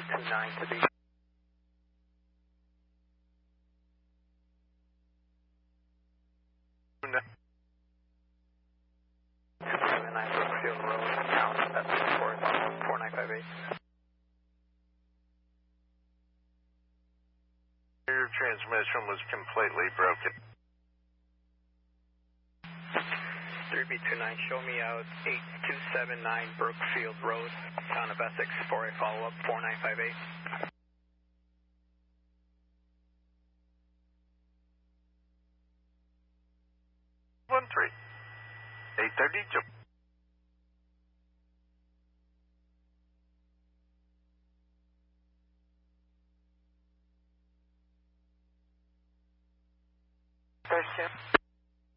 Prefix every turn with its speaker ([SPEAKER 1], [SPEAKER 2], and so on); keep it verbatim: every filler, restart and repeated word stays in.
[SPEAKER 1] two nine to be. seven nine Brookfield Road, town, that's four nine five eight.
[SPEAKER 2] Your transmission was completely broken.
[SPEAKER 1] three B two nine, show me out eight two seven nine Brookfield Road, town of Essex, for a follow-up, four nine five eight.
[SPEAKER 2] one three, eight thirty-two.
[SPEAKER 1] Thursday.